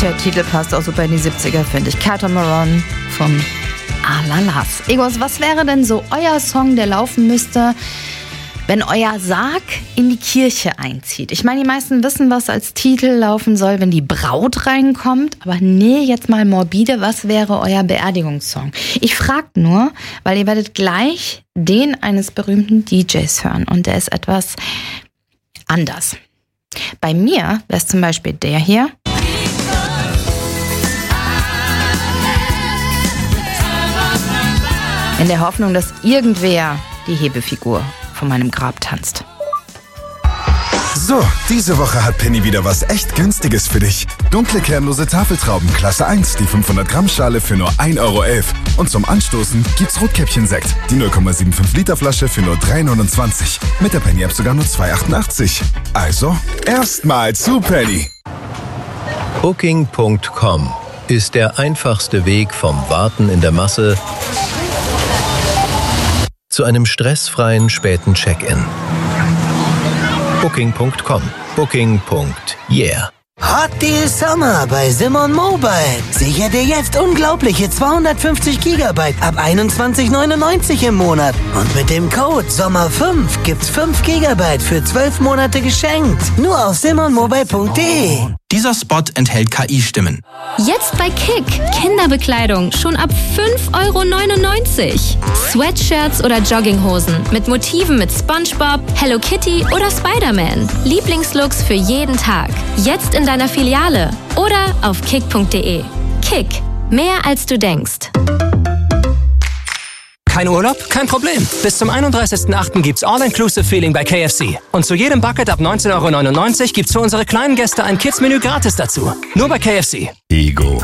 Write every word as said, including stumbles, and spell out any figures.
Der Titel passt auch super in die siebziger, finde ich. Catamaran vom Alalas. Egos, was wäre denn so euer Song, der laufen müsste, wenn euer Sarg in die Kirche einzieht? Ich meine, die meisten wissen, was als Titel laufen soll, wenn die Braut reinkommt. Aber nee, jetzt mal morbide, was wäre euer Beerdigungssong? Ich frage nur, weil ihr werdet gleich den eines berühmten D Js hören. Und der ist etwas anders. Bei mir wäre es zum Beispiel der hier. In der Hoffnung, dass irgendwer die Hebefigur von meinem Grab tanzt. So, diese Woche hat Penny wieder was echt Günstiges für dich. Dunkle kernlose Tafeltrauben Klasse eins, die fünfhundert Gramm Schale für nur ein Euro elf. Und zum Anstoßen gibt's Rotkäppchen-Sekt, die null Komma fünfundsiebzig Liter Flasche für nur drei neunundzwanzig. Mit der Penny-App sogar nur zwei achtundachtzig. Also, erstmal zu Penny. Booking Punkt com ist der einfachste Weg vom Warten in der Masse zu einem stressfreien späten Check-in. Booking Punkt com. Booking. Yeah. Hot Deal Summer bei Simon Mobile. Sicher dir jetzt unglaubliche zweihundertfünfzig Gigabyte ab einundzwanzig neunundneunzig im Monat. Und mit dem Code Sommer fünf gibt's fünf Gigabyte für zwölf Monate geschenkt. Nur auf simon mobile punkt de. Dieser Spot enthält K I-Stimmen. Jetzt bei Kick. Kinderbekleidung schon ab fünf Euro neunundneunzig. Sweatshirts oder Jogginghosen mit Motiven mit SpongeBob, Hello Kitty oder Spider-Man. Lieblingslooks für jeden Tag. Jetzt in deiner Filiale oder auf kick punkt de. Kick. Mehr als du denkst. Kein Urlaub? Kein Problem. Bis zum einunddreißigsten achten gibt's All-Inclusive-Feeling bei K F C. Und zu jedem Bucket ab neunzehn Euro neunundneunzig gibt's für unsere kleinen Gäste ein Kids-Menü gratis dazu. Nur bei K F C. Ego.